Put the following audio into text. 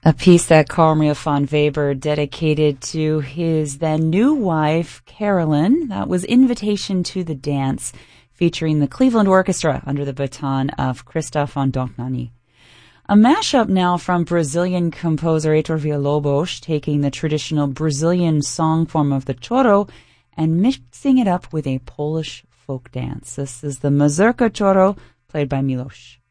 A piece that Carl Maria von Weber dedicated to his then new wife, Carolyn. That was Invitation to the Dance, featuring the Cleveland Orchestra under the baton of Christoph von Dohnanyi. A mashup now from Brazilian composer Heitor Villa-Lobos, taking the traditional Brazilian song form of the choro and mixing it up with a Polish folk dance. This is the Mazurka Choro, played by Milos.